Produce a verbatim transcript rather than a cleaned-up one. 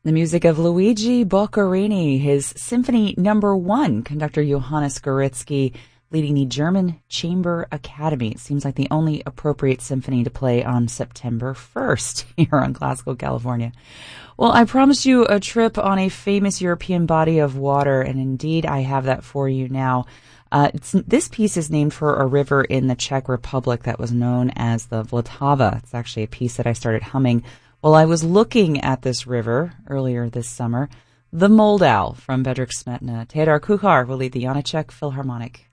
The music of Luigi Boccherini, his Symphony Number One, conductor Johannes Goretzky, leading the German Chamber Academy. It seems like the only appropriate symphony to play on September first here on Classical California. Well, I promised you a trip on a famous European body of water, and indeed I have that for you now. Uh, it's, this piece is named for a river in the Czech Republic that was known as the Vltava. It's actually a piece that I started humming while I was looking at this river earlier this summer. The Moldau from Bedřich Smetana. Theodor Kuchar will lead the Janáček Philharmonic.